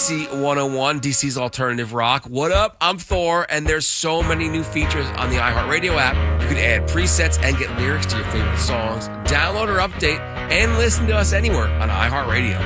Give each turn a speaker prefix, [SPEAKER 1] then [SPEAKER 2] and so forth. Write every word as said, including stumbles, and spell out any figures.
[SPEAKER 1] C one oh one, D C's Alternative Rock. What up? I'm Thor, and there's so many new features on the iHeartRadio app. You can add presets and get lyrics to your favorite songs, download or update, and listen to us anywhere on iHeartRadio.